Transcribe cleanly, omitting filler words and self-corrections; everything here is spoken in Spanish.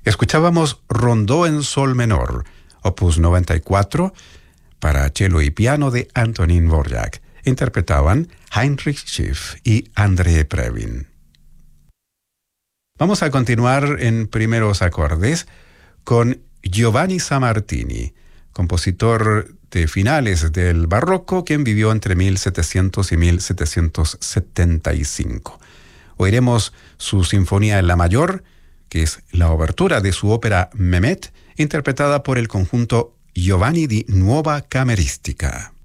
Escuchábamos Rondó en sol menor, opus 94, para cello y piano de Antonín Dvořák. Interpretaban Heinrich Schiff y André Previn. Vamos a continuar en primeros acordes con Giovanni Sammartini, compositor de finales del barroco, quien vivió entre 1700 y 1775. Oiremos su sinfonía en la mayor, que es la obertura de su ópera Mehmet, interpretada por el conjunto Giovanni di Nuova Cameristica.